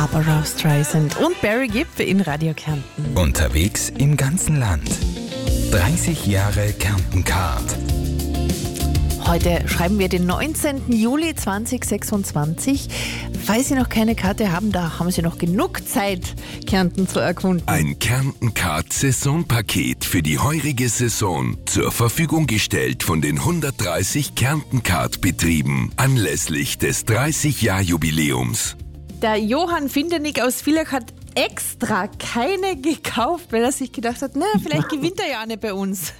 Barbara Streisand und Barry Gibb in Radio Kärnten. Unterwegs im ganzen Land. 30 Jahre Kärnten-Card. Heute schreiben wir den 19. Juli 2026. Falls Sie noch keine Karte haben, da haben Sie noch genug Zeit, Kärnten zu erkunden. Ein Kärnten-Card-Saisonpaket für die heurige Saison zur Verfügung gestellt von den 130 Kärnten-Card-Betrieben anlässlich des 30-Jahr-Jubiläums. Der Johann Findenig aus Villach hat extra keine gekauft, weil er sich gedacht hat, na, vielleicht gewinnt er ja nicht bei uns.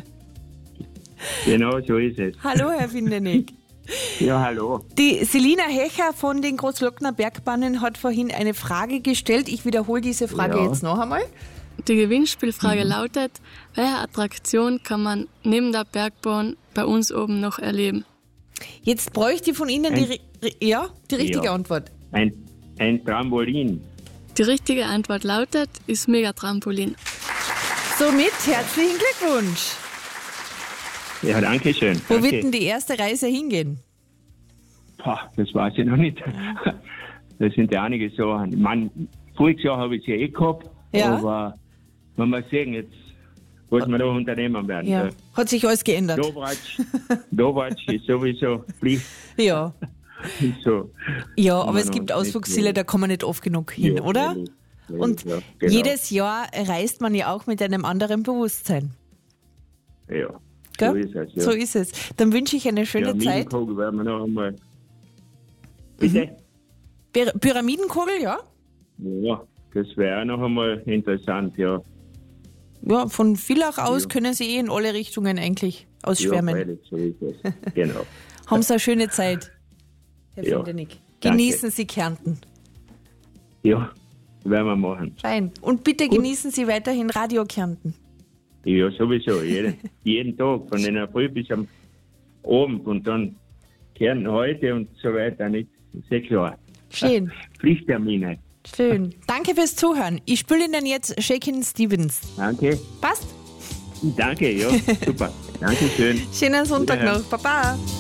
Genau, so ist es. Hallo, Herr Findenig. Ja, hallo. Die Selina Hecher von den Großglockner Bergbahnen hat vorhin eine Frage gestellt. Ich wiederhole diese Frage jetzt noch einmal. Die Gewinnspielfrage lautet, welche Attraktion kann man neben der Bergbahn bei uns oben noch erleben? Jetzt bräuchte ich von Ihnen die richtige Antwort. Ein Trampolin. Die richtige Antwort lautet, ist Megatrampolin. Somit herzlichen Glückwunsch. Ja, danke schön. Wo wird denn die erste Reise hingehen? Das weiß ich noch nicht. Das sind ja einige Sachen. Voriges Jahr habe ich sie gehabt, aber wenn wir sehen, jetzt, was wir da unternehmen werden. Ja. Hat sich alles geändert. Dovatsch ist sowieso Pflicht. Ja. So. Ja, aber es gibt Ausflugsziele, da kommen wir nicht oft genug hin, oder? Und genau. jedes Jahr reist man ja auch mit einem anderen Bewusstsein. Ja. Gell? So ist es, ja. So ist es. Dann wünsche ich eine schöne Zeit. Pyramidenkugel werden wir noch einmal. Bitte? Pyramidenkugel, ja? Ja, das wäre auch noch einmal interessant, ja. Ja, von Villach aus können Sie in alle Richtungen eigentlich ausschwärmen. Ja, freilich, so ist es. Genau. Haben Sie eine schöne Zeit, Herr Ja, Findenig. Genießen Sie Kärnten. Ja, werden wir machen. Fein. Und bitte genießen Sie weiterhin Radio Kärnten. Ja, sowieso. Jeden Tag, von der Früh bis am Abend und dann Kärnten heute und so weiter. Nicht sehr klar. Schön. Pflichttermine. Schön. Danke fürs Zuhören. Ich spiele Ihnen jetzt Shakin' Stevens. Danke. Passt? Danke, ja, super. Dankeschön. Schönen Sonntag noch. Baba.